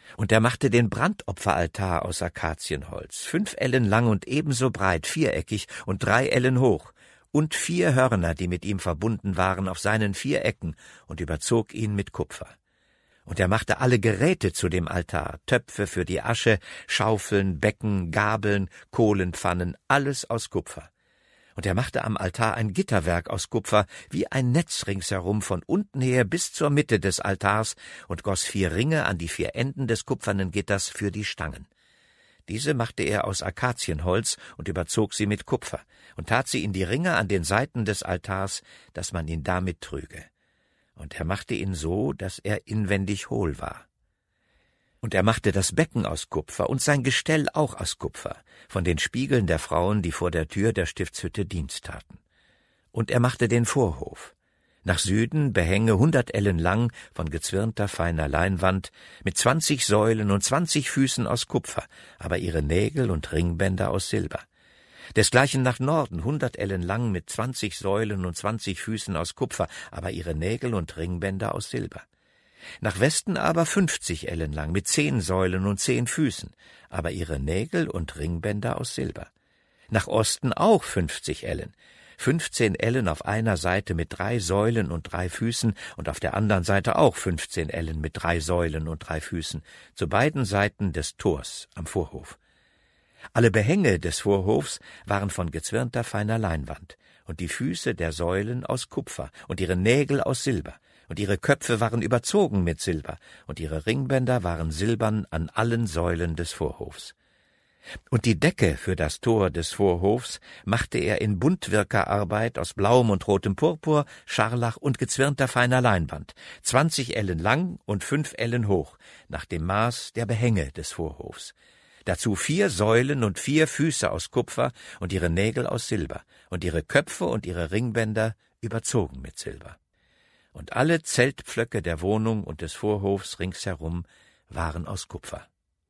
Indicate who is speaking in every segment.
Speaker 1: Und er machte den Brandopferaltar aus Akazienholz, 5 Ellen lang und ebenso breit, viereckig und 3 Ellen hoch, und 4 Hörner, die mit ihm verbunden waren, auf seinen 4 Ecken, und überzog ihn mit Kupfer. Und er machte alle Geräte zu dem Altar, Töpfe für die Asche, Schaufeln, Becken, Gabeln, Kohlenpfannen, alles aus Kupfer. Und er machte am Altar ein Gitterwerk aus Kupfer, wie ein Netz ringsherum von unten her bis zur Mitte des Altars, und goss 4 Ringe an die 4 Enden des kupfernen Gitters für die Stangen. Diese machte er aus Akazienholz und überzog sie mit Kupfer und tat sie in die Ringe an den Seiten des Altars, dass man ihn damit trüge. Und er machte ihn so, dass er inwendig hohl war. Und er machte das Becken aus Kupfer und sein Gestell auch aus Kupfer, von den Spiegeln der Frauen, die vor der Tür der Stiftshütte Dienst taten. Und er machte den Vorhof. Nach Süden Behänge 100 Ellen lang von gezwirnter feiner Leinwand, mit 20 Säulen und 20 Füßen aus Kupfer, aber ihre Nägel und Ringbänder aus Silber. Desgleichen nach Norden 100 Ellen lang mit 20 Säulen und 20 Füßen aus Kupfer, aber ihre Nägel und Ringbänder aus Silber. Nach Westen aber 50 Ellen lang mit 10 Säulen und 10 Füßen, aber ihre Nägel und Ringbänder aus Silber. Nach Osten auch 50 Ellen, 15 Ellen auf einer Seite mit 3 Säulen und 3 Füßen und auf der anderen Seite auch 15 Ellen mit 3 Säulen und 3 Füßen, zu beiden Seiten des Tors am Vorhof. Alle Behänge des Vorhofs waren von gezwirnter feiner Leinwand, und die Füße der Säulen aus Kupfer und ihre Nägel aus Silber, und ihre Köpfe waren überzogen mit Silber, und ihre Ringbänder waren silbern an allen Säulen des Vorhofs. Und die Decke für das Tor des Vorhofs machte er in Buntwirkerarbeit aus blauem und rotem Purpur, Scharlach und gezwirnter feiner Leinwand, 20 Ellen lang und 5 Ellen hoch, nach dem Maß der Behänge des Vorhofs. Dazu 4 Säulen und 4 Füße aus Kupfer und ihre Nägel aus Silber, und ihre Köpfe und ihre Ringbänder überzogen mit Silber. Und alle Zeltpflöcke der Wohnung und des Vorhofs ringsherum waren aus Kupfer.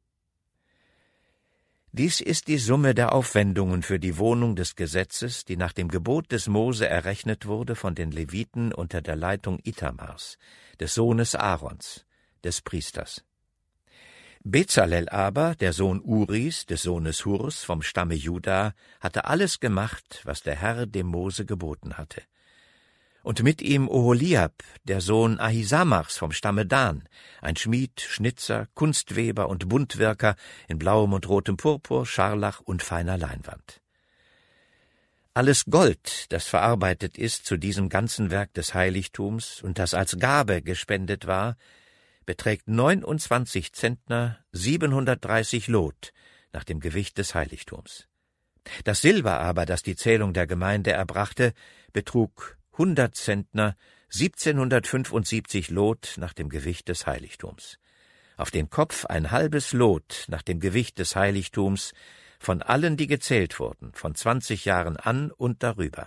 Speaker 1: Dies ist die Summe der Aufwendungen für die Wohnung des Gesetzes, die nach dem Gebot des Mose errechnet wurde von den Leviten unter der Leitung Ithamars, des Sohnes Aarons, des Priesters. Bezalel aber, der Sohn Uris, des Sohnes Hurs vom Stamme Juda, hatte alles gemacht, was der Herr dem Mose geboten hatte. Und mit ihm Oholiab, der Sohn Ahisamachs vom Stamme Dan, ein Schmied, Schnitzer, Kunstweber und Buntwirker in blauem und rotem Purpur, Scharlach und feiner Leinwand. Alles Gold, das verarbeitet ist zu diesem ganzen Werk des Heiligtums und das als Gabe gespendet war, beträgt 29 Zentner, 730 Lot, nach dem Gewicht des Heiligtums. Das Silber aber, das die Zählung der Gemeinde erbrachte, betrug 100 Zentner, 1775 Lot nach dem Gewicht des Heiligtums. Auf den Kopf ein halbes Lot nach dem Gewicht des Heiligtums von allen, die gezählt wurden, von 20 Jahren an und darüber.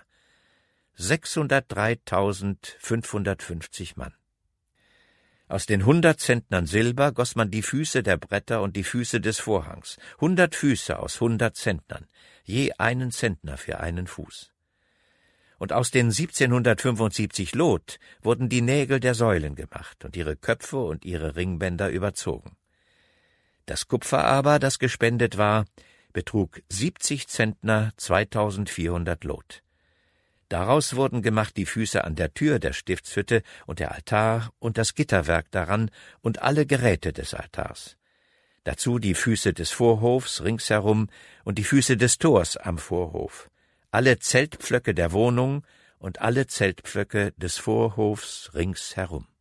Speaker 1: 603.550 Mann. Aus den 100 Zentnern Silber goss man die Füße der Bretter und die Füße des Vorhangs, 100 Füße aus 100 Zentnern, je einen Zentner für einen Fuß. Und aus den 1775 Lot wurden die Nägel der Säulen gemacht und ihre Köpfe und ihre Ringbänder überzogen. Das Kupfer aber, das gespendet war, betrug 70 Zentner, 2400 Lot. Daraus wurden gemacht die Füße an der Tür der Stiftshütte und der Altar und das Gitterwerk daran und alle Geräte des Altars. Dazu die Füße des Vorhofs ringsherum und die Füße des Tors am Vorhof, alle Zeltpflöcke der Wohnung und alle Zeltpflöcke des Vorhofs ringsherum.